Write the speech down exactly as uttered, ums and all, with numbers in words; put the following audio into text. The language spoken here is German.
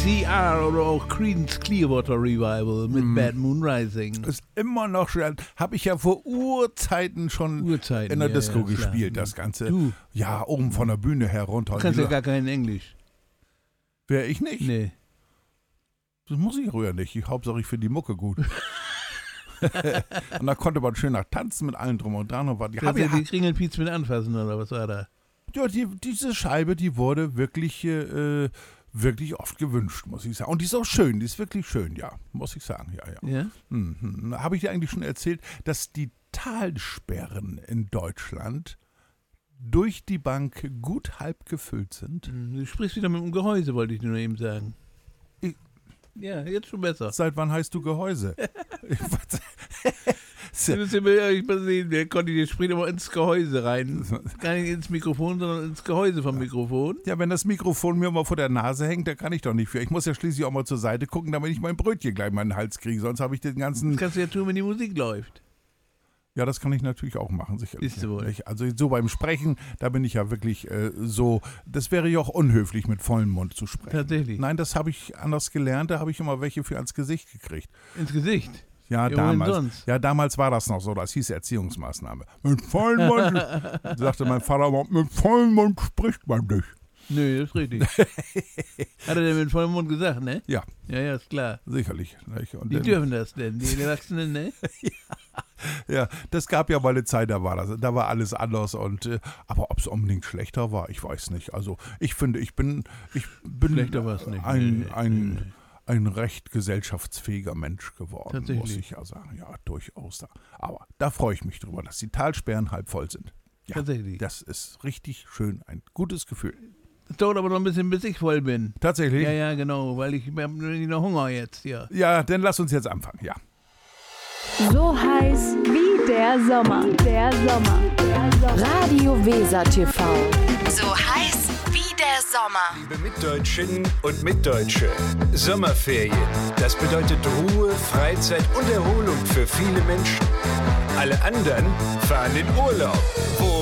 C R oder auch Creedence Clearwater Revival mit mm. Bad Moon Rising. Ist immer noch schön. Habe ich ja vor Urzeiten schon Urzeiten, in der ja, Disco ja, gespielt, klar. das Ganze. Du? Ja, oben von der Bühne herunter. Du kannst ja gar kein Englisch. Wer, ich nicht? Nee. Das muss ich früher nicht. Ich, Hauptsache, ich finde die Mucke gut. Und da konnte man schön nach tanzen mit allen drum und dran. Und war die, Kannst du die Kringelpiez mit anfassen oder was war da? Ja, die, diese Scheibe, die wurde wirklich, äh, wirklich oft gewünscht, muss ich sagen. Und die ist auch schön, die ist wirklich schön, ja, muss ich sagen. Ja, ja. Ja? Mhm. Habe ich dir eigentlich schon erzählt, dass die Talsperren in Deutschland durch die Bank gut halb gefüllt sind? Du sprichst wieder mit dem Gehäuse, wollte ich dir nur eben sagen. Ich, ja, jetzt schon besser. Seit wann heißt du Gehäuse? ich Du musst ja mal sehen, wer konnte dir spricht aber ins Gehäuse rein. Gar nicht ins Mikrofon, sondern ins Gehäuse vom Mikrofon. Ja, wenn das Mikrofon mir mal vor der Nase hängt, da kann ich doch nicht für. Ich muss ja schließlich auch mal zur Seite gucken, damit ich mein Brötchen gleich in meinen Hals kriege. Sonst habe ich den ganzen... Das kannst du ja tun, wenn die Musik läuft. Ja, das kann ich natürlich auch machen, sicherlich. Ist wohl. Also so beim Sprechen, da bin ich ja wirklich äh, so, das wäre ja auch unhöflich, mit vollem Mund zu sprechen. Tatsächlich? Nein, das habe ich anders gelernt, da habe ich immer welche für ans Gesicht gekriegt. Ins Gesicht? Ja, ja damals. Sonst? Ja, damals war das noch so, das hieß Erziehungsmaßnahme. Mit vollem Mund, sagte mein Vater, mit vollem Mund spricht man nicht. Nö, das ist richtig. Hat er denn mit vollem Mund gesagt, ne? Ja. Ja, ja, ist klar. Sicherlich. Und die dann, dürfen das denn, die Erwachsenen, ne? ja. Ja, das gab ja mal eine Zeit, da war das, da war alles anders und äh, aber ob es unbedingt schlechter war, ich weiß nicht. Also ich finde, ich bin, ich bin schlechter war's nicht. ein, nee, ein, nee. ein recht gesellschaftsfähiger Mensch geworden, Tatsächlich. muss ich ja sagen. Ja, durchaus. Da. Aber da freue ich mich drüber, dass die Talsperren halb voll sind. Ja, Tatsächlich. Das ist richtig schön, ein gutes Gefühl. Es dauert aber noch ein bisschen, bis ich voll bin. Tatsächlich? Ja, ja, genau, weil ich habe noch Hunger jetzt, ja. Ja, dann lass uns jetzt anfangen, ja. So heiß wie der Sommer. Der Sommer. Der Sommer. Radio Weser T V. So heiß wie der Sommer. Liebe Mitdeutscherinnen und Mitdeutsche, Sommerferien, das bedeutet Ruhe, Freizeit und Erholung für viele Menschen. Alle anderen fahren in Urlaub. Wo